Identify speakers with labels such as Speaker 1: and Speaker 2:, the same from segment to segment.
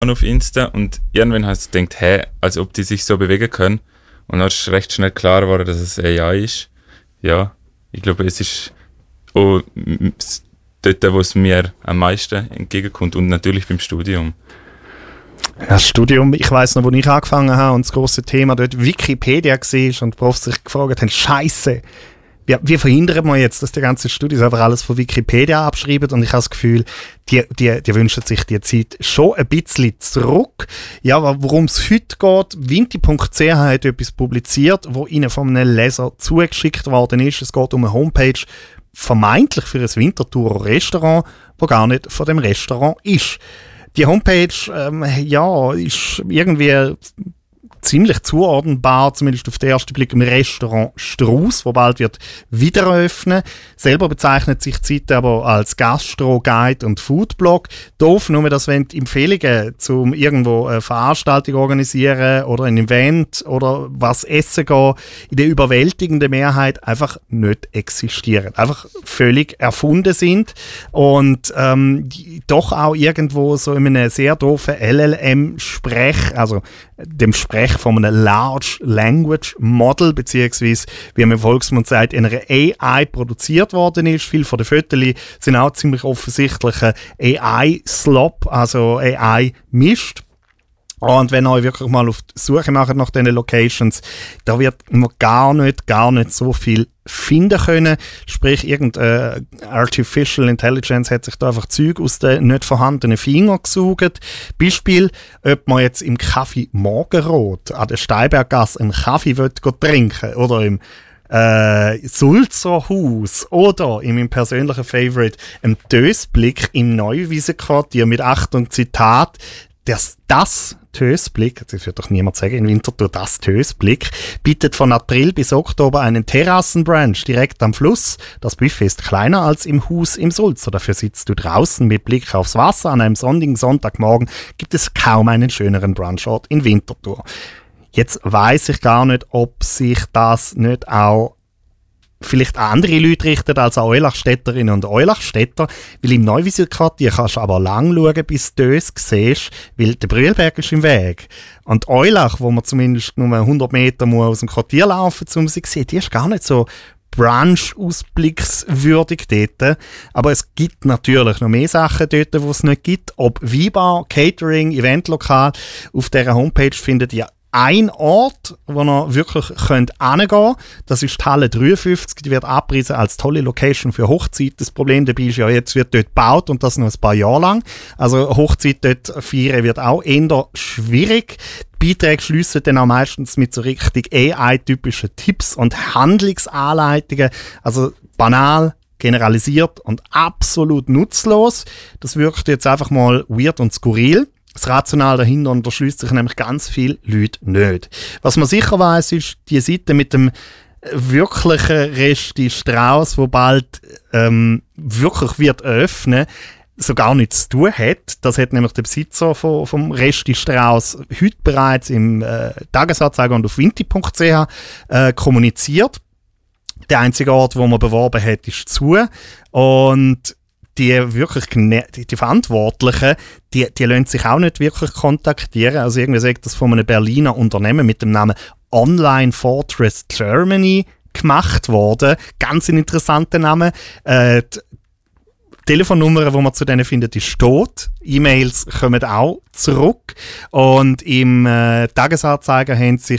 Speaker 1: auf Insta und irgendwann hast du gedacht, hey, als ob die sich so bewegen können. Und dann ist recht schnell klar geworden, dass es AI ist. Ja, ich glaube, es ist auch dort, wo es mir am meisten entgegenkommt und natürlich beim Studium.
Speaker 2: Das Studium, ich weiss noch, wo ich angefangen habe und das grosse Thema dort Wikipedia war und die Profs sich gefragt haben, Scheisse, wie verhindern wir jetzt, dass die ganzen Studis einfach alles von Wikipedia abschreiben? Und ich habe das Gefühl, die wünschen sich die Zeit schon ein bisschen zurück. Ja, worum es heute geht, Vinti.ch hat etwas publiziert, wo ihnen von einem Leser zugeschickt worden ist. Es geht um eine Homepage, vermeintlich für ein Winterthurer Restaurant, wo gar nicht von dem Restaurant ist. Die Homepage, ist irgendwie ziemlich zuordnenbar, zumindest auf den ersten Blick, im Restaurant Strauss, wo bald wird wieder eröffnen. Selber bezeichnet sich die Seite aber als Gastro-Guide und Foodblog. Doof nur, dass wenn die Empfehlungen zum irgendwo eine Veranstaltung organisieren oder ein Event oder was essen gehen, in der überwältigenden Mehrheit einfach nicht existieren. Einfach völlig erfunden sind und doch auch irgendwo so in einem sehr doofen LLM-Sprech, also dem Sprech von einem Large Language Model, beziehungsweise, wie man im Volksmund sagt, in einer AI produziert worden ist. Viele von den Fotos sind auch ziemlich offensichtliche AI-Slop, also AI-Mischt. Und wenn ihr wirklich mal auf die Suche macht nach diesen Locations, da wird man gar nicht so viel finden können. Sprich, irgendeine Artificial Intelligence hat sich da einfach Zeug aus den nicht vorhandenen Fingern gesaugt. Beispiel, ob man jetzt im Café Morgenrot an der Steinberggasse einen Kaffee trinken will, oder im Sulzer Haus oder in meinem persönlichen Favorite im Dösblick im Neuwiesenquartier mit Achtung Zitat, das Tösblick, das wird doch niemand sagen, in Winterthur das Tösblick, bietet von April bis Oktober einen Terrassenbrunch direkt am Fluss. Das Buffet ist kleiner als im Haus im Sulzer. Dafür sitzt du draußen mit Blick aufs Wasser. An einem sonnigen Sonntagmorgen gibt es kaum einen schöneren Brunchort in Winterthur. Jetzt weiss ich gar nicht, ob sich das nicht auch vielleicht an andere Leute richtet als an Eulachstädterinnen und Eulachstädter, weil im Neuwiesenquartier kannst du aber lang schauen, bis du es siehst, weil der Brühlberg ist im Weg. Und Eulach, wo man zumindest nur 100 Meter aus dem Quartier laufen muss, um sie zu sehen, die ist gar nicht so Brunch-ausblickswürdig dort. Aber es gibt natürlich noch mehr Sachen dort, die es nicht gibt. Ob Weinbar, Catering, Eventlokal. Auf dieser Homepage findet ihr ein Ort, wo ihr wirklich hingehen könnt. Das ist die Halle 53. Die wird abgepriesen als tolle Location für Hochzeit. Das Problem dabei ist ja, jetzt wird dort gebaut und das noch ein paar Jahre lang. Also Hochzeit dort feiern wird auch eher schwierig. Die Beiträge schliessen dann auch meistens mit so richtig AI-typischen Tipps und Handlungsanleitungen. Also banal, generalisiert und absolut nutzlos. Das wirkt jetzt einfach mal weird und skurril. Das Rational dahinter unterschließt sich nämlich ganz viele Leute nicht. Was man sicher weiss, ist, die Seite mit dem wirklichen Resti Strauss, wo bald wirklich wird öffnen, so gar nichts zu tun hat. Das hat nämlich der Besitzer vom Resti Strauss heute bereits im Tagesanzeiger und auf Vinti.ch kommuniziert. Der einzige Ort, wo man beworben hat, ist zu. Und die Verantwortlichen, die lassen sich auch nicht wirklich kontaktieren. Also irgendwie sagt das von einem Berliner Unternehmen mit dem Namen Online Fortress Germany gemacht worden. Ganz ein interessanter Name. Die Telefonnummer, die man zu denen findet, ist tot. E-Mails kommen auch zurück. Und im Tagesanzeiger haben sie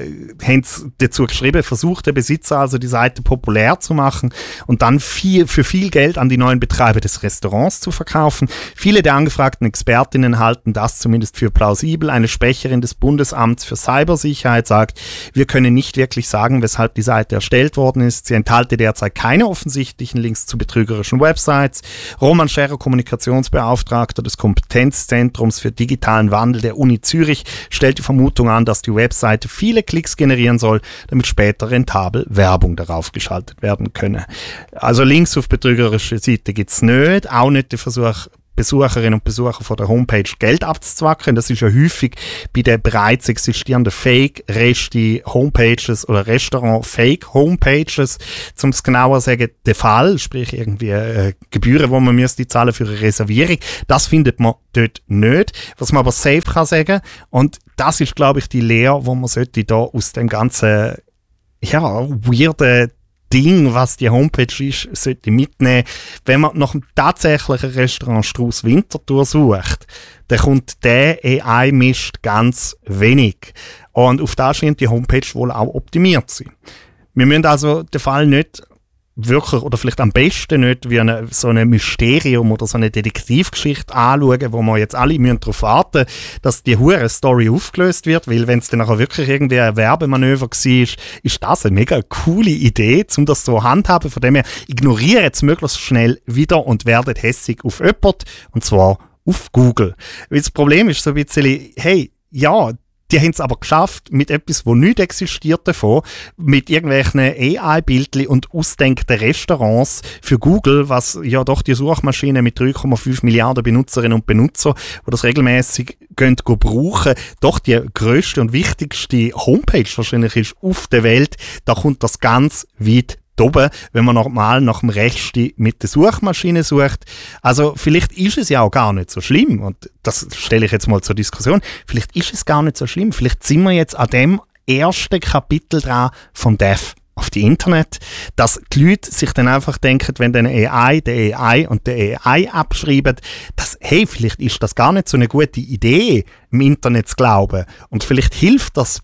Speaker 2: dazu geschrieben, versucht der Besitzer also die Seite populär zu machen und dann für viel Geld an die neuen Betreiber des Restaurants zu verkaufen. Viele der angefragten Expertinnen halten das zumindest für plausibel. Eine Sprecherin des Bundesamts für Cybersicherheit sagt, wir können nicht wirklich sagen, weshalb die Seite erstellt worden ist. Sie enthalte derzeit keine offensichtlichen Links zu betrügerischen Websites. Roman Scherer, Kommunikationsbeauftragter des Kompetenzzentrums für digitalen Wandel der Uni Zürich, stellt die Vermutung an, dass die Webseite viele Klicks generieren soll, damit später rentabel Werbung darauf geschaltet werden könne. Also Links auf betrügerische Seiten gibt es nicht, auch nicht der Versuch, Besucherinnen und Besucher von der Homepage Geld abzuzwacken. Das ist ja häufig bei den bereits existierenden Fake-Resti-Homepages oder Restaurant-Fake-Homepages, um es genauer zu sagen, der Fall, sprich irgendwie Gebühren, die man müsste zahlen für eine Reservierung. Das findet man dort nicht. Was man aber safe kann sagen, und das ist, glaube ich, die Lehre, die man sollte da aus dem ganzen weirden Ding, was die Homepage ist, sollte mitnehmen. Wenn man nach einem tatsächlichen Restaurant Strauss Winterthur sucht, dann kommt der AI-Mist ganz wenig. Und auf das scheint die Homepage wohl auch optimiert zu sein. Wir müssen also den Fall nicht wirklich, oder vielleicht am besten nicht, wie so ein Mysterium oder so eine Detektivgeschichte anschauen, wo wir jetzt alle darauf warten müssen, dass die hure Story aufgelöst wird, weil wenn es dann nachher wirklich irgendwie ein Werbemanöver war, ist das eine mega coole Idee, um das so handhaben. Von dem her ignorieren es möglichst schnell wieder und werdet hässig auf jemand, und zwar auf Google. Weil das Problem ist so ein bisschen, hey, ja, die haben es aber geschafft, mit etwas, wo nicht existiert davon, mit irgendwelchen AI-Bildchen und ausdenkten Restaurants für Google, was ja doch die Suchmaschine mit 3,5 Milliarden Benutzerinnen und Benutzer, die das regelmäßig brauchen, doch die grösste und wichtigste Homepage wahrscheinlich ist auf der Welt. Da kommt das ganz weit oben, wenn man normal nach dem Rechten mit der Suchmaschine sucht. Also vielleicht ist es ja auch gar nicht so schlimm, und das stelle ich jetzt mal zur Diskussion, vielleicht ist es gar nicht so schlimm, vielleicht sind wir jetzt an dem ersten Kapitel dran vom Death auf die Internet, dass die Leute sich dann einfach denken, wenn dann der AI und der AI abschreiben, dass, hey, vielleicht ist das gar nicht so eine gute Idee, im Internet zu glauben, und vielleicht hilft das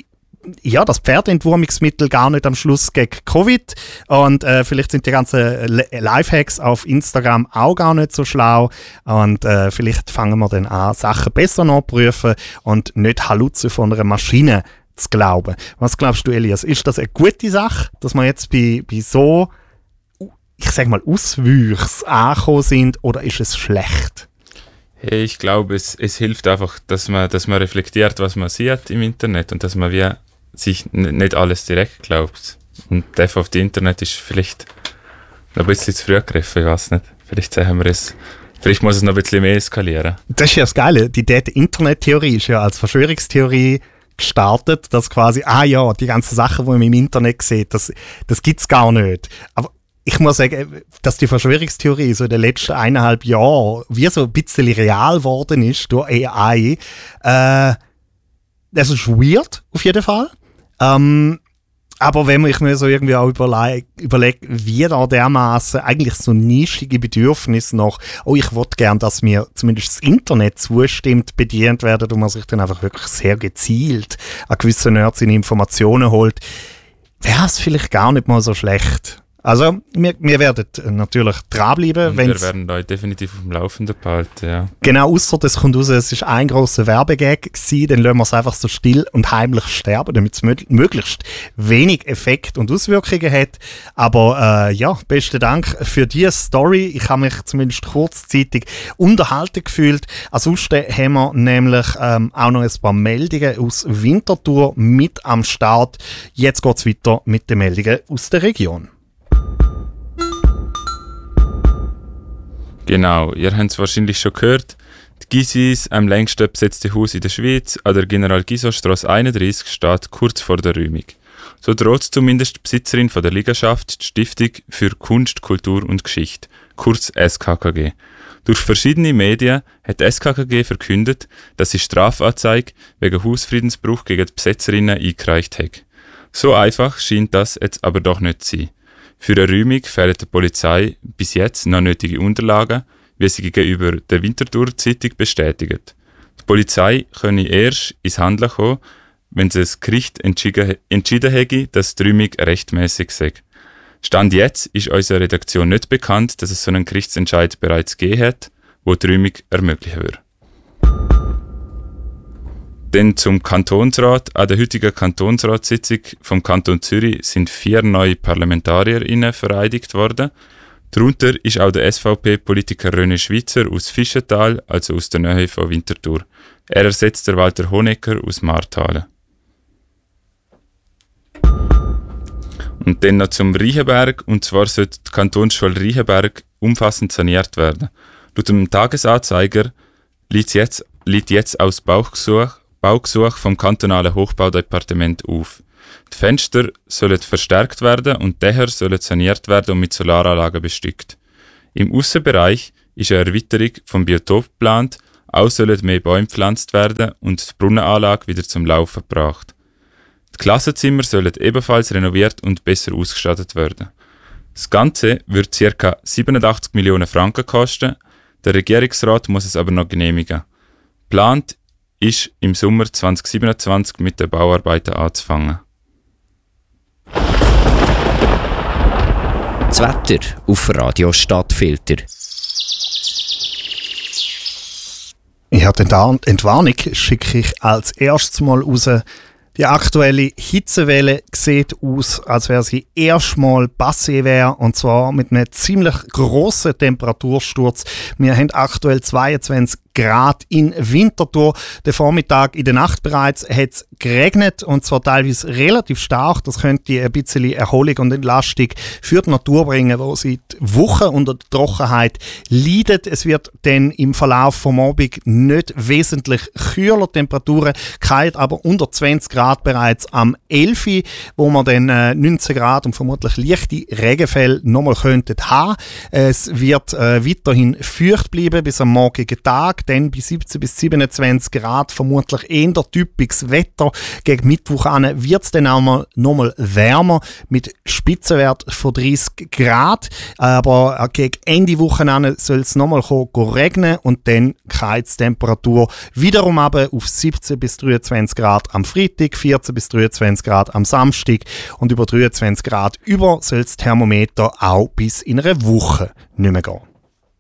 Speaker 2: Pferdentwurmungsmittel gar nicht am Schluss gegen Covid, und vielleicht sind die ganzen Lifehacks auf Instagram auch gar nicht so schlau, und vielleicht fangen wir dann an, Sachen besser nachzuprüfen und nicht Halluze von einer Maschine zu glauben. Was glaubst du, Elias? Ist das eine gute Sache, dass wir jetzt bei so, ich sag mal, Auswüchs angekommen sind, oder ist es schlecht?
Speaker 1: Hey, ich glaube, es hilft einfach, dass man reflektiert, was man sieht im Internet, und dass man sich nicht alles direkt glaubt. Und Death auf die Internet ist vielleicht noch ein bisschen zu früh gegriffen, ich weiß nicht. Vielleicht muss es noch ein bisschen mehr eskalieren.
Speaker 2: Das ist ja das Geile. Die Internet-Theorie ist ja als Verschwörungstheorie gestartet, dass quasi, die ganzen Sachen, die man im Internet sieht, das gibt es gar nicht. Aber ich muss sagen, dass die Verschwörungstheorie so in den letzten 1,5 Jahren wie so ein bisschen real geworden ist durch AI, das ist weird, auf jeden Fall. Aber wenn ich mir so irgendwie auch überlege, wie da dermaßen eigentlich so nischige Bedürfnisse nach, ich will gern, dass mir zumindest das Internet zustimmt, bedient werden, und man sich dann einfach wirklich sehr gezielt an gewissen Nerds in Informationen holt, wäre es vielleicht gar nicht mal so schlecht. Also, wir werden natürlich dranbleiben.
Speaker 1: Wir werden euch definitiv auf dem Laufenden behalten, ja.
Speaker 2: Genau, ausser das kommt raus, es war ein grosser Werbegag gewesen, dann lassen wir es einfach so still und heimlich sterben, damit es möglichst wenig Effekt und Auswirkungen hat. Aber besten Dank für diese Story. Ich habe mich zumindest kurzzeitig unterhalten gefühlt. Ansonsten haben wir nämlich auch noch ein paar Meldungen aus Winterthur mit am Start. Jetzt geht es weiter mit den Meldungen aus der Region.
Speaker 1: Genau, ihr habt es wahrscheinlich schon gehört. Die Gysis, am längsten besetzte Haus in der Schweiz, an der General-Gyso-Strasse 31, steht kurz vor der Räumung. So droht zumindest die Besitzerin von der Liegenschaft, die Stiftung für Kunst, Kultur und Geschichte, kurz SKKG. Durch verschiedene Medien hat die SKKG verkündet, dass sie Strafanzeige wegen Hausfriedensbruch gegen die Besetzerinnen eingereicht hat. So einfach scheint das jetzt aber doch nicht zu sein. Für eine Räumung fehlen der Polizei bis jetzt noch nötige Unterlagen, wie sie gegenüber der Winterthur Zeitung bestätigt. Die Polizei könne erst ins Handeln kommen, wenn das Gericht entschieden hätte, dass die Räumung rechtmäßig sei. Stand jetzt ist unserer Redaktion nicht bekannt, dass es so einen Gerichtsentscheid bereits gegeben hat, wo die Räumung ermöglichen würde. Dann zum Kantonsrat. An der heutigen Kantonsratssitzung vom Kanton Zürich sind 4 neue ParlamentarierInnen vereidigt worden. Darunter ist auch der SVP-Politiker René Schweizer aus Fischental, also aus der Nähe von Winterthur. Er ersetzt der Walter Honecker aus Marthalen. Und dann noch zum Riechenberg. Und zwar sollte die Kantonsschule Riechenberg umfassend saniert werden. Laut dem Tagesanzeiger liegt jetzt aus Baugesuch vom kantonalen Hochbaudepartement auf. Die Fenster sollen verstärkt werden und Dächer sollen saniert werden und mit Solaranlagen bestückt. Im Aussenbereich ist eine Erweiterung vom Biotop geplant, auch sollen mehr Bäume gepflanzt werden und die Brunnenanlage wieder zum Laufen gebracht. Die Klassenzimmer sollen ebenfalls renoviert und besser ausgestattet werden. Das Ganze wird ca. 87 Millionen Franken kosten, der Regierungsrat muss es aber noch genehmigen. Geplant ist im Sommer 2027 mit den Bauarbeiten anzufangen.
Speaker 3: Das Wetter auf Radio Stadtfilter.
Speaker 2: Ja, die Entwarnung schicke ich als erstes mal raus. Die aktuelle Hitzewelle sieht aus, als wäre sie erstmal passé wäre, und zwar mit einem ziemlich grossen Temperatursturz. Wir haben aktuell 22 Grad in Winterthur. Den Vormittag, in der Nacht bereits, hat es geregnet, und zwar teilweise relativ stark. Das könnte ein bisschen Erholung und Entlastung für die Natur bringen, die seit Wochen unter der Trockenheit leidet. Es wird dann im Verlauf vom Abend nicht wesentlich kühler. Die Temperaturen fallen aber unter 20 Grad bereits am 11 Uhr, wo man dann 19 Grad und vermutlich leichte Regenfälle nochmal könnten haben. Es wird weiterhin feucht bleiben bis am morgigen Tag. Dann bei 17 bis 27 Grad vermutlich eher typisches Wetter. Gegen Mittwoch an wird es dann auch nochmal wärmer mit Spitzenwert von 30 Grad. Aber gegen Ende Woche an soll es nochmal regnen und dann geht die Temperatur wiederum auf 17 bis 23 Grad am Freitag, 14 bis 23 Grad am Samstag und über 23 Grad soll das Thermometer auch bis in einer Woche nicht mehr gehen.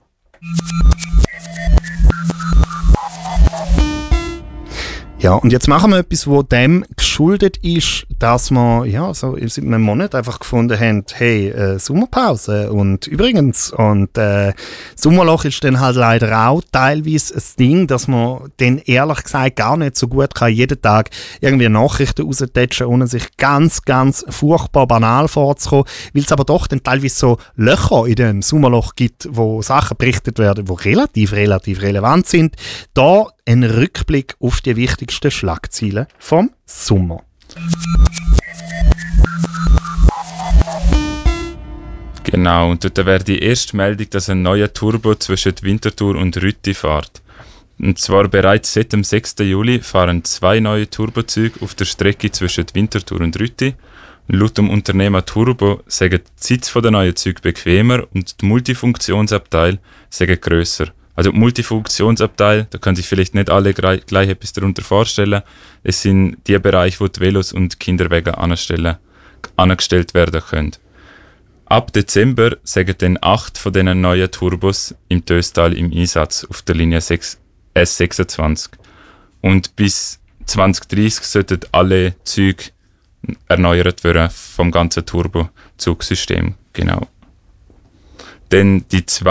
Speaker 2: Ja, und jetzt machen wir etwas, wo dem geschuldet ist, dass wir so seit einem Monat einfach gefunden haben, hey, Sommerpause und übrigens, und Sommerloch ist dann halt leider auch teilweise ein Ding, dass man dann ehrlich gesagt gar nicht so gut kann jeden Tag irgendwie Nachrichten raustätschen, ohne sich ganz, ganz furchtbar banal vorzukommen, weil es aber doch dann teilweise so Löcher in dem Sommerloch gibt, wo Sachen berichtet werden, die relativ relevant sind. Da ein Rückblick auf die wichtigsten Schlagzeilen vom Sommer.
Speaker 1: Genau, und dort wäre die erste Meldung, dass ein neuer Turbo zwischen Winterthur und Rütti fährt. Und zwar bereits seit dem 6. Juli fahren 2 neue Turbozüge auf der Strecke zwischen Winterthur und Rütti. Laut dem Unternehmer Turbo sagen die Sitze der neuen Züge bequemer und die Multifunktionsabteile sagen grösser. Also Multifunktionsabteil, da können sich vielleicht nicht alle gleich etwas darunter vorstellen. Es sind die Bereiche, wo die Velos und Kinderwege angestellt werden können. Ab Dezember sagen dann 8 von diesen neuen Turbos im Töstal im Einsatz auf der Linie S26. Und bis 2030 sollten alle Züge erneuert werden vom ganzen Turbozugsystem. Genau. Dann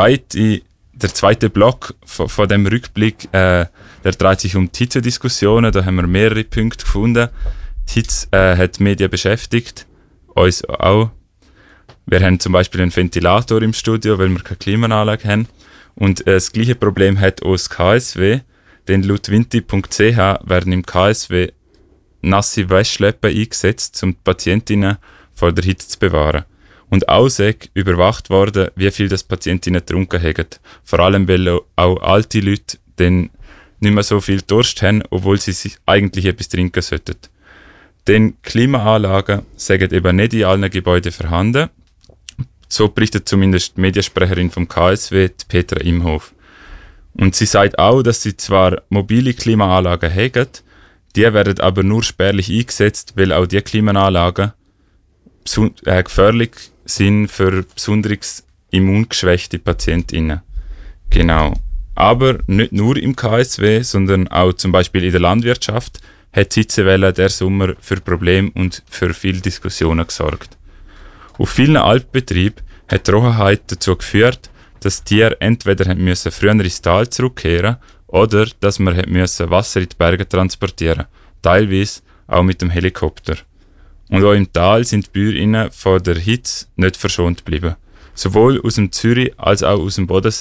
Speaker 1: der zweite Block von dem Rückblick, der dreht sich um die Hitze-Diskussionen. Da haben wir mehrere Punkte gefunden. Die Hitze hat die Medien beschäftigt, uns auch. Wir haben zum Beispiel einen Ventilator im Studio, weil wir keine Klimaanlage haben. Und das gleiche Problem hat auch das KSW, denn laut winti.ch werden im KSW nasse Wäschschleppen eingesetzt, um die Patientinnen vor der Hitze zu bewahren. Und auch überwacht worden, wie viel das Patientinnen getrunken haben. Vor allem, weil auch alte Leute dann nicht mehr so viel Durst haben, obwohl sie sich eigentlich etwas trinken sollten. Denn Klimaanlagen sind eben nicht in allen Gebäuden vorhanden. So berichtet zumindest die Mediensprecherin vom KSW, Petra Imhof. Und sie sagt auch, dass sie zwar mobile Klimaanlagen haben, die werden aber nur spärlich eingesetzt, weil auch diese Klimaanlagen gefährlich sind für besonders immungeschwächte PatientInnen. Genau. Aber nicht nur im KSW, sondern auch zum Beispiel in der Landwirtschaft hat die Hitzewelle der Sommer für Probleme und für viele Diskussionen gesorgt. Auf vielen Alpbetrieben hat die Trockenheit dazu geführt, dass die Tiere entweder früher ins Tal zurückkehren oder dass man Wasser in die Berge transportieren, teilweise auch mit dem Helikopter. Und auch im Tal sind die BäuerInnen von der Hitze nicht verschont geblieben. Sowohl aus dem Zürich als auch aus dem Bodensee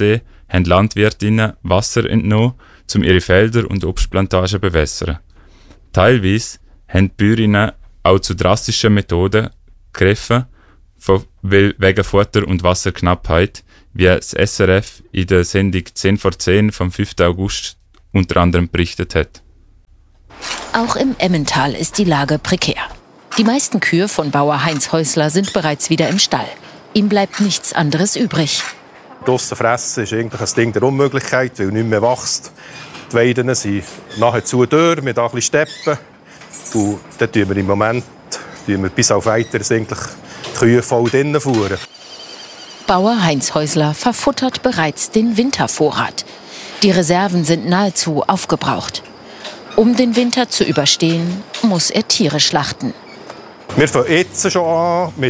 Speaker 1: haben Landwirtinnen Wasser entnommen, um ihre Felder und Obstplantagen zu bewässern. Teilweise haben die Bäuerinnen auch zu drastischen Methoden gegriffen, wegen Futter- und Wasserknappheit, wie das SRF in der Sendung 10 vor 10 vom 5. August unter anderem berichtet hat.
Speaker 4: Auch im Emmental ist die Lage prekär. Die meisten Kühe von Bauer Heinz Häusler sind bereits wieder im Stall. Ihm bleibt nichts anderes übrig.
Speaker 5: Draussen fressen ist eigentlich ein Ding der Unmöglichkeit, weil nichts mehr wächst. Die Weiden sind nahezu durch, mit ein bisschen Steppen. Und dann tun wir im Moment bis auf Weiteres eigentlich die Kühe voll drinnen fuhren.
Speaker 4: Bauer Heinz Häusler verfuttert bereits den Wintervorrat. Die Reserven sind nahezu aufgebraucht. Um den Winter zu überstehen, muss er Tiere schlachten.
Speaker 5: Wir fangen jetzt schon an mit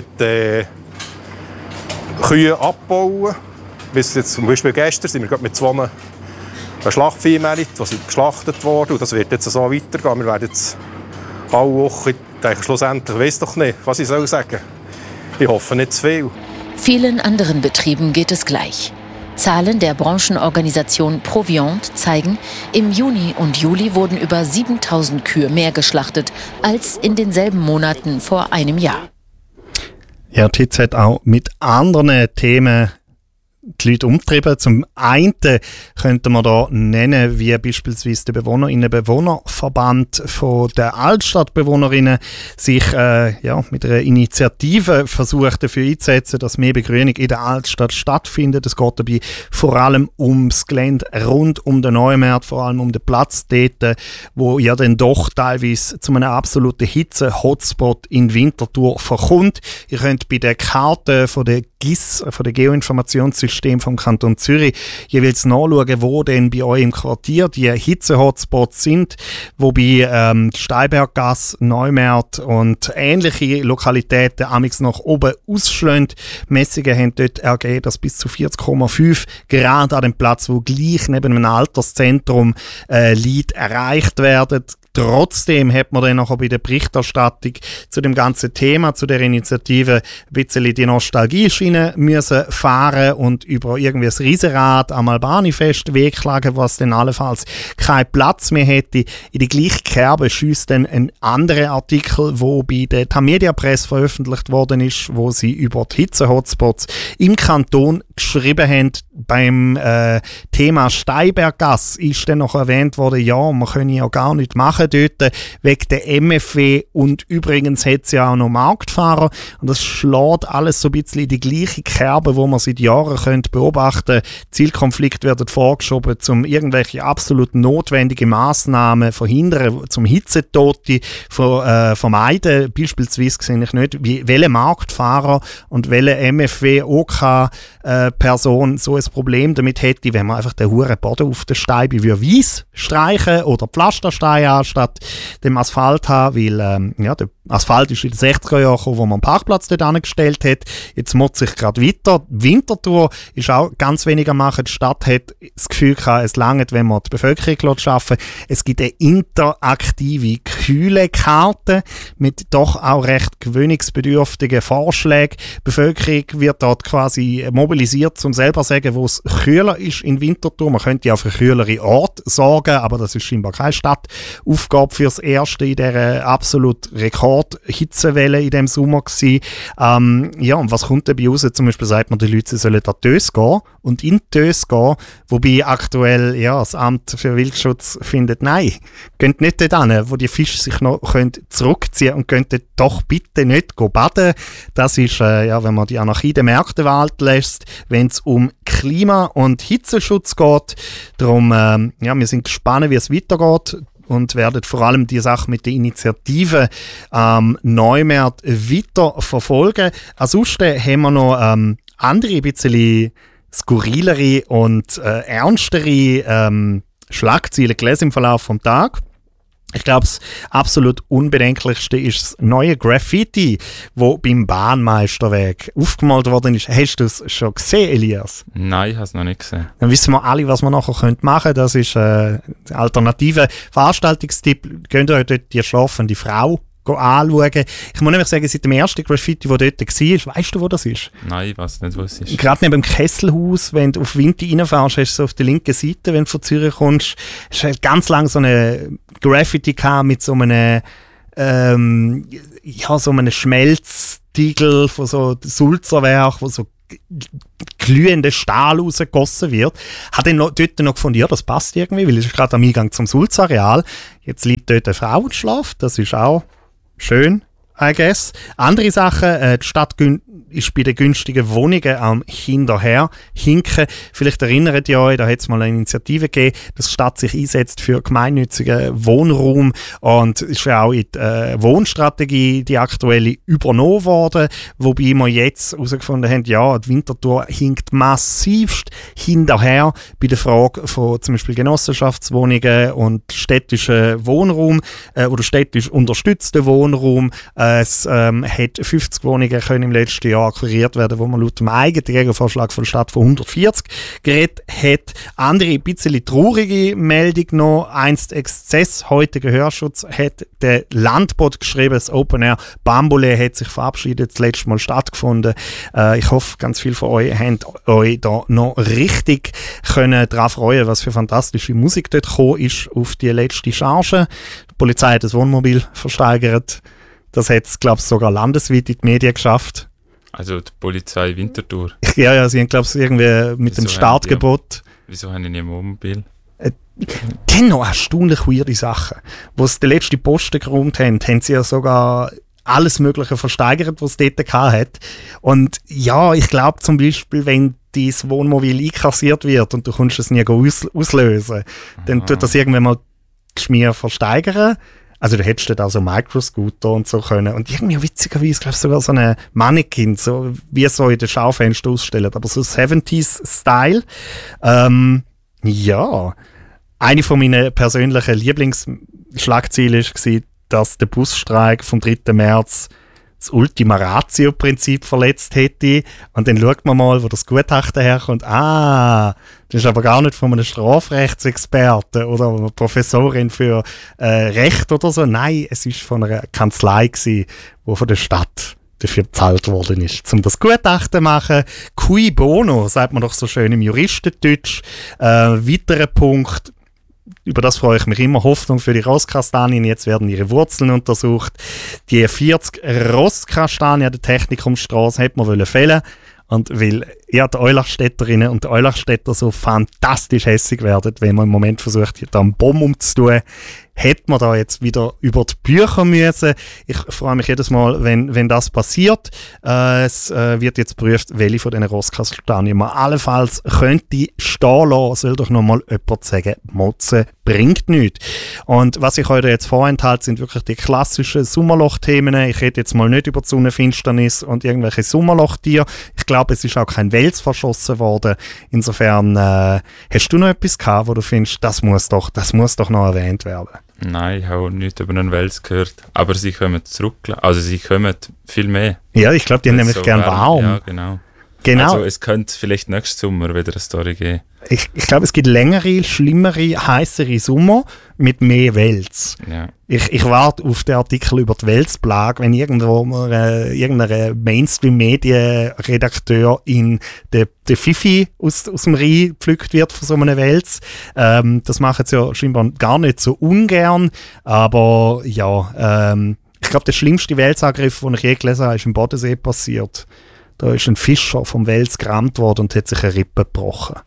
Speaker 5: Kühen abbauen. Bis jetzt, zum Beispiel gestern sind wir gerade mit 2 Schlachtvieh gemeldet, die sind geschlachtet worden. Und das wird jetzt so weitergehen. Wir werden jetzt alle Woche, schlussendlich, ich weiss doch nicht, was ich sagen soll. Ich hoffe nicht zu viel.
Speaker 4: Vielen anderen Betrieben geht es gleich. Zahlen der Branchenorganisation Proviant zeigen, im Juni und Juli wurden über 7.000 Kühe mehr geschlachtet als in denselben Monaten vor einem Jahr.
Speaker 2: Ja, die Hitze hat auch mit anderen Themen die Leute umtrieben. Zum einen könnten wir da nennen, wie beispielsweise der Bewohnerinnen-Bewohnerverband von der Altstadtbewohnerinnen sich mit einer Initiative versucht dafür einzusetzen, dass mehr Begrünung in der Altstadt stattfindet. Es geht dabei vor allem ums Gelände rund um den Neumarkt, vor allem um den Platz dort, wo ja dann doch teilweise zu einem absoluten Hitze-Hotspot in Winterthur verkommt. Ihr könnt bei der Karte von der GIS, von der Geoinformationssystem vom Kanton Zürich, jeweils nachschauen, wo denn bei euch im Quartier die Hitze-Hotspots sind, wobei Steinberggasse, Neumarkt und ähnliche Lokalitäten amigs nach oben ausschlagen. Messungen haben dort ergeben, dass bis zu 40,5 Grad an dem Platz, wo gleich neben einem Alterszentrum liegt, erreicht werden. Trotzdem hat man dann nachher bei der Berichterstattung zu dem ganzen Thema, zu der Initiative, ein bisschen die Nostalgie-Schiene müssen fahren und über irgendwie das Riesenrad am Albani-Fest wegklagen, was dann allenfalls keinen Platz mehr hätte. In die gleiche Kerbe schiesst dann ein anderer Artikel, wo bei der Tamedia Press veröffentlicht worden ist, wo sie über die Hitze-Hotspots im Kanton geschrieben haben. Beim Thema Steinberggasse ist dann noch erwähnt worden, ja, man könne ja gar nicht machen dort wegen der MFW und übrigens hat es ja auch noch Marktfahrer und das schlägt alles so ein bisschen in die gleiche Kerbe, wo man seit Jahren könnte beobachten. Zielkonflikte werden vorgeschoben, um irgendwelche absolut notwendigen Massnahmen verhindern, zum Hitzetote vermeiden. Beispielsweise sehe ich nicht, welche Marktfahrer und welche MFW OK Person so ein Problem damit hätte, wenn man einfach den huren Boden auf der Steibe weiss streichen oder Pflastersteine anstatt dem Asphalt haben, weil der Asphalt ist in den 60er Jahren gekommen, wo man einen Parkplatz dort angestellt hat. Jetzt muss sich gerade weiter. Winterthur ist auch ganz wenig am machen. Die Stadt hat das Gefühl gehabt, es reicht, wenn man die Bevölkerung schaffen lässt. Es gibt eine interaktive Kühlekarte mit doch auch recht gewöhnungsbedürftigen Vorschlägen. Die Bevölkerung wird dort quasi mobilisiert, um selber zu sagen, wo es kühler ist in Winterthur. Man könnte ja für kühlere Orte sorgen, aber das ist scheinbar keine Stadtaufgabe fürs Erste in dieser absolut Hitzewelle in diesem Sommer gewesen. Und was kommt dabei raus? Zum Beispiel sagt man, die Leute sie sollen an die Tös gehen und in die Tös gehen, wobei aktuell das Amt für Wildschutz findet, nein, geht nicht dort hin, wo die Fische sich noch zurückziehen können und könnt doch bitte nicht baden. Das ist, wenn man die Anarchie der Märkte walten lässt, wenn es um Klima- und Hitzeschutz geht. Darum, wir sind gespannt, wie es weitergeht. Und werden vor allem die Sache mit der Initiative Neumarkt weiter verfolgen. Ansonsten haben wir noch andere, ein bisschen skurrilere und ernstere Schlagzeilen gelesen im Verlauf des Tages. Ich glaube, das absolut unbedenklichste ist das neue Graffiti, das beim Bahnmeisterweg aufgemalt worden ist. Hast du es schon gesehen, Elias?
Speaker 1: Nein, ich habe es noch nicht gesehen.
Speaker 2: Dann wissen wir alle, was wir nachher machen können. Das ist ein alternativer Veranstaltungstipp. Könnt ihr euch dort die schlafende Frau anschauen. Ich muss nämlich sagen, seit dem ersten Graffiti, das dort war, weißt du, wo das ist?
Speaker 1: Nein, ich weiß nicht, wo es ist.
Speaker 2: Gerade neben dem Kesselhaus, wenn du auf Winter reinfährst, hast du so auf der linken Seite, wenn du von Zürich kommst, hast du ganz lang so eine Graffiti gehabt mit so einem so einem Schmelztiegel von so Sulzerwerk, wo so glühender Stahl rausgegossen wird. Hat dann dort noch gefunden, ja, das passt irgendwie, weil es ist gerade am Eingang zum Sulzareal. Jetzt liegt dort ein Frauenschlaf, das ist auch schön, I guess. Andere Sachen, die Stadt ist bei den günstigen Wohnungen am hinterher hinken. Vielleicht erinnert ihr euch, da hat es mal eine Initiative gegeben, dass die Stadt sich einsetzt für gemeinnützigen Wohnraum und ist ja auch in die Wohnstrategie, die aktuelle, übernommen worden, wobei wir jetzt herausgefunden haben, ja, die Winterthur hinkt massivst hinterher bei der Frage von zum Beispiel Genossenschaftswohnungen und städtischen Wohnraum oder städtisch unterstützten Wohnraum. Es hat 50 Wohnungen können im letzten Jahr akquiriert werden, wo man laut dem eigenen Gegenvorschlag von der Stadt von 140 geredet hat. Andere, ein bisschen traurige Meldung noch, einst Exzess, heute Gehörschutz, hat der Landbot geschrieben, das Open Air Bambule hat sich verabschiedet, das letzte Mal stattgefunden. Ich hoffe, ganz viele von euch haben euch da noch richtig können daran freuen, was für fantastische Musik dort gekommen ist auf die letzte Charge. Die Polizei hat das Wohnmobil versteigert. Das hat es, glaube ich, sogar landesweit in die Medien geschafft.
Speaker 1: Also die Polizei Winterthur.
Speaker 2: Ja, sie haben, glaube ich, irgendwie mit dem Startgebot.
Speaker 1: Wieso haben die nicht ein Wohnmobil?
Speaker 2: Die haben noch erstaunlich weirde Sachen. Wo sie den letzten Posten geräumt haben, haben sie ja sogar alles Mögliche versteigert, was es dort hat. Und ja, ich glaube zum Beispiel, wenn dein Wohnmobil einkassiert wird und du kannst es nie auslösen, dann tut das irgendwann mal die Schmier versteigern. Also du hättest dort auch so Microscooter und so können. Und irgendwie witzigerweise, glaube ich, sogar so eine Mannequin, so wie so in den Schaufenstern ausstellen. Aber so 70s-Style. Ja. Eine von meinen persönlichen Lieblingsschlagziele war, dass der Busstreik vom 3. März das Ultima Ratio-Prinzip verletzt hätte. Und dann schaut man mal, wo das Gutachten herkommt. Das ist aber gar nicht von einem Strafrechtsexperten oder einer Professorin für Recht oder so. Nein, es ist von einer Kanzlei gewesen, die von der Stadt dafür bezahlt worden ist, um das Gutachten zu machen. Cui bono, sagt man doch so schön im Juristendeutsch. Weiterer Punkt, über das freue ich mich immer, Hoffnung für die Rosskastanien. Jetzt werden ihre Wurzeln untersucht. Die 40 Rosskastanien der Technikumstrasse hätte man fällen. Und weil die Eulachstädterinnen und die Eulachstädter so fantastisch hässig werden, wenn man im Moment versucht, da einen Bomben umzutun, hätte man da jetzt wieder über die Bücher müssen. Ich freue mich jedes Mal, wenn das passiert. Es wird jetzt geprüft, welche von diesen Rosskastanien man allenfalls könnte stehen lassen. Soll doch noch mal jemand sagen, Motzen bringt nichts. Und was ich heute jetzt vorenthalte, sind wirklich die klassischen Sommerloch-Themen. Ich rede jetzt mal nicht über die Sonnenfinsternis und irgendwelche Sommerlochtiere. Ich glaube, es ist auch kein Wels verschossen worden. Insofern, hast du noch etwas gehabt, wo du findest, das muss doch noch erwähnt werden?
Speaker 1: Nein, ich habe nichts über einen Wels gehört. Aber sie kommen zurück. Also sie kommen viel mehr.
Speaker 2: Ja, ich glaube, die haben nämlich so gern warm.
Speaker 1: Ja, genau. Also es könnte vielleicht nächsten Sommer wieder eine Story geben.
Speaker 2: Ich glaube, es gibt längere, schlimmere, heißere Sommer mit mehr Wels.
Speaker 1: Ja.
Speaker 2: Ich warte auf den Artikel über die Welsplage, wenn irgendwo irgendein Mainstream-Medien-Redakteur in der Fifi aus dem Rhein gepflückt wird von so einem Wels. Das machen sie ja scheinbar gar nicht so ungern, aber ja, ich glaube, der schlimmste Welsangriff, den ich je gelesen habe, ist im Bodensee passiert. Da ist ein Fischer vom Wels gerammt worden und hat sich eine Rippe gebrochen.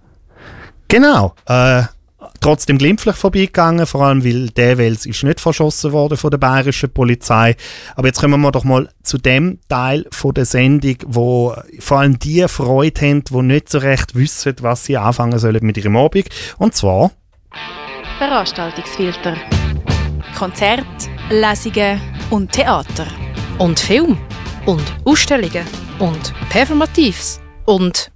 Speaker 2: Genau. Trotzdem glimpflich vorbeigegangen, vor allem weil der Wels ist nicht verschossen worden von der bayerischen Polizei. Aber jetzt kommen wir doch mal zu dem Teil von der Sendung, wo vor allem die Freude haben, die nicht so recht wissen, was sie anfangen sollen mit ihrem Abend. Und zwar
Speaker 6: Veranstaltungsfilter. Konzert, Lesungen und Theater.
Speaker 7: Und Film. Und Ausstellungen. Und Performatives. Und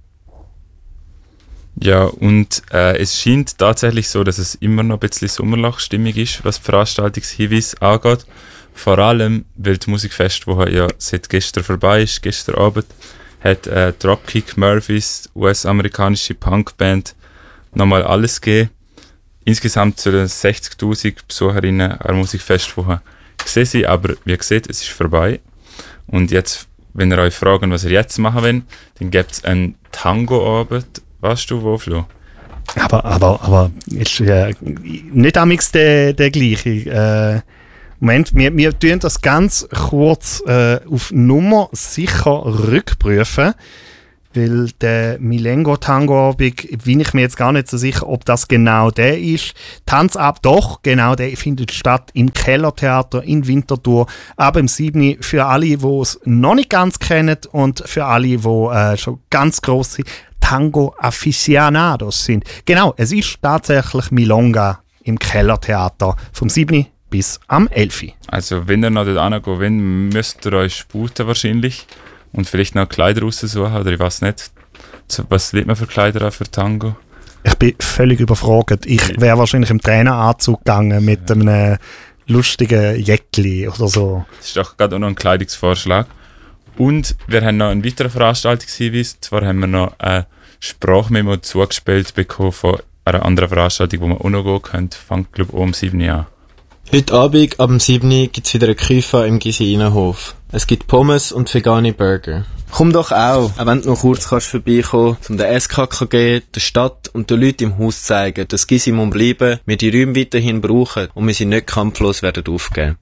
Speaker 1: ja, und es scheint tatsächlich so, dass es immer noch ein bisschen Sommerlochstimmung ist, was die Veranstaltungshinweise angeht. Vor allem, weil das Musikfest, das ja seit gestern vorbei ist, gestern Abend, hat Dropkick Murphys, US-amerikanische Punkband, nochmal alles gegeben. Insgesamt sollen 60'000 Besucherinnen an der Musikfestwoche gesehen sein, aber wie gesagt, es ist vorbei. Und jetzt, wenn ihr euch fragt, was ihr jetzt machen wollt, dann gibt es einen Tango-Abend. Weißt du wo, Flo?
Speaker 2: Aber ist nicht amigs der gleiche. Moment, wir tun das ganz kurz auf Nummer sicher rückprüfen, weil der Milengo-Tango-Abend, bin ich mir jetzt gar nicht so sicher, ob das genau der ist. Tanz ab, doch, genau, der findet statt im Kellertheater in Winterthur ab dem 7. Für alle, die es noch nicht ganz kennen und für alle, die schon ganz grosse Tango-Aficionados sind. Genau, es ist tatsächlich Milonga im Kellertheater vom 7. bis am 11.
Speaker 1: Also wenn ihr noch dort hingehen wollt, müsst ihr euch sputen wahrscheinlich und vielleicht noch Kleider raussuchen oder ich weiß nicht. Was liegt man für Kleider an für Tango?
Speaker 2: Ich bin völlig überfragt. Ich wäre wahrscheinlich im Traineranzug gegangen mit einem lustigen Jäckli oder so.
Speaker 1: Das ist doch gerade auch noch ein Kleidungsvorschlag. Und wir haben noch einen weiteren Veranstaltungshinweis. Zwar haben wir noch eine Sprachmemo zugespielt bekommen von einer anderen Veranstaltung, wo man auch noch gehen könnte. Fängt, glaube ich, um 7 Uhr an.
Speaker 8: Heute Abend ab 7 Uhr gibt es wieder eine Küche im Gysi-Innenhof. Es gibt Pommes und vegane Burger. Komm doch auch wenn du noch kurz kannst vorbeikommen, um den SKKG, der Stadt und den Leuten im Haus zu zeigen, dass Gysi muss bleiben, wir die Räume weiterhin brauchen und wir sie nicht kampflos werden aufgeben.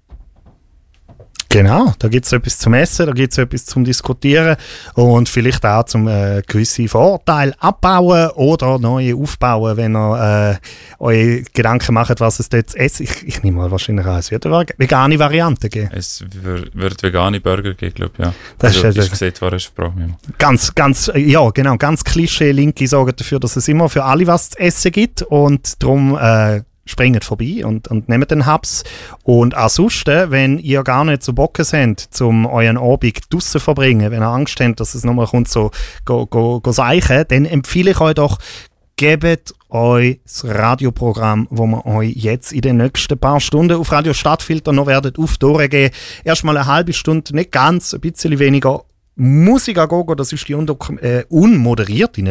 Speaker 2: Genau, da gibt es etwas zum Essen, da gibt es etwas zum Diskutieren und vielleicht auch zum gewisse Vorurteile abbauen oder neue aufbauen, wenn ihr euch Gedanken macht, was es dort zu essen. Ich nehme mal wahrscheinlich an, es wird eine vegane Variante geben.
Speaker 1: Es wird vegane Burger geben, glaube ich, ja.
Speaker 2: Das
Speaker 1: ist gesehen, war eine Sprachmemo.
Speaker 2: Ganz, ja genau, ganz Klischee-Linke sorgen dafür, dass es immer für alle was zu essen gibt und darum springt vorbei und nehmt den Hubs. Und ansonsten, wenn ihr gar nicht so Bock habt, um euren Abend draussen zu verbringen, wenn ihr Angst habt, dass es nochmal kommt, so go seichen, dann empfehle ich euch doch, gebt euch das Radioprogramm, wo wir euch jetzt in den nächsten paar Stunden auf Radio Stadtfilter noch werden aufdurchgehen. Erstmal eine halbe Stunde, nicht ganz, ein bisschen weniger Musik a Gogo, das ist die unmoderierte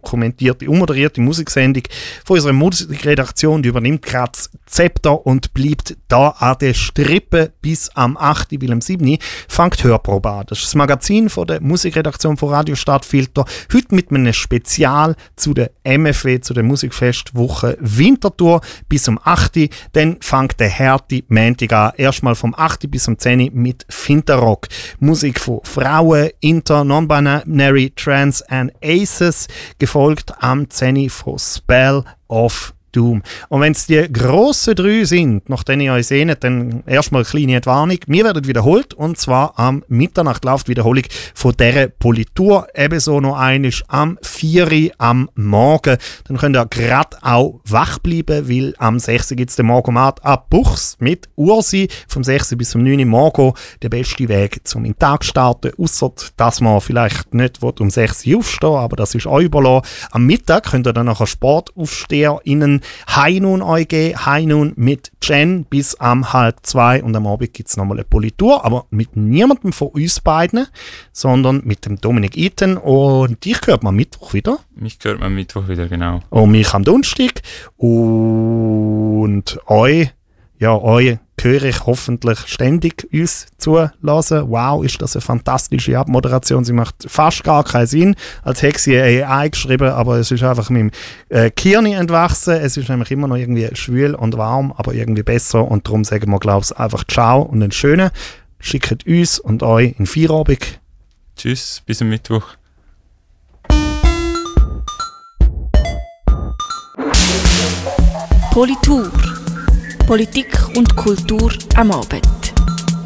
Speaker 2: Musiksendung von unserer Musikredaktion. Die übernimmt gerade das Zepter und bleibt da an der Strippe bis am 8. bis am 7. Fängt Hörprobe an. Das ist das Magazin von der Musikredaktion von Radio Stadtfilter. Heute mit einem Spezial zu der MFW, zu der Musikfestwoche Winterthur bis am 8. Dann fängt der harte Montag an. Erstmal vom 8. bis am 10. mit Finterrock. Musik von Frauen, Inter, Non-Binary, Trans and Aces, gefolgt am 10. von Spell of Doom. Und wenn es die grossen 3 sind, nachdem ihr euch seht, dann erstmal eine kleine Entwarnung. Wir werden wiederholt, und zwar am Mitternacht läuft die Wiederholung von dieser Politur. Ebenso noch einmal am 4 Uhr am Morgen. Dann könnt ihr gerade auch wach bleiben, weil am 6 Uhr gibt es den Morgomat ab Buchs mit Ursi. Vom 6 bis zum 9 Uhr morgen der beste Weg zum in den Tag starten. Ausser, dass man vielleicht nicht um 6 Uhr aufstehen, aber das ist euch überlassen. Am Mittag könnt ihr dann nachher SportaufsteherInnen Heinun euch geben. Heinun mit Jen bis am 1:30 und am Abend gibt es nochmal eine Politur, aber mit niemandem von uns beiden, sondern mit dem Dominik Iten, und dich hört man am Mittwoch wieder.
Speaker 1: Mich hört man am Mittwoch wieder, genau.
Speaker 2: Und mich am Donnerstag. Und euch höre ich hoffentlich ständig uns zulassen. Wow, ist das eine fantastische Abmoderation. Sie macht fast gar keinen Sinn, als hätte sie AI geschrieben, aber es ist einfach mit dem Kirni entwachsen. Es ist nämlich immer noch irgendwie schwül und warm, aber irgendwie besser, und darum sagen wir, glaube ich, einfach Ciao und einen schönen. Schickt uns und euch in Feierabend.
Speaker 1: Tschüss, bis am Mittwoch.
Speaker 6: Politur. Politik und Kultur am Abend.